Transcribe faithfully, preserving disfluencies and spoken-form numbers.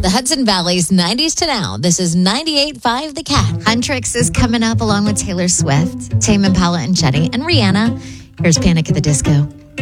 The Hudson Valley's nineties to now. This is ninety-eight point five The Cat. Huntrix is coming up along with Taylor Swift, Tame Impala and Jetty, and Rihanna. Here's Panic at the Disco.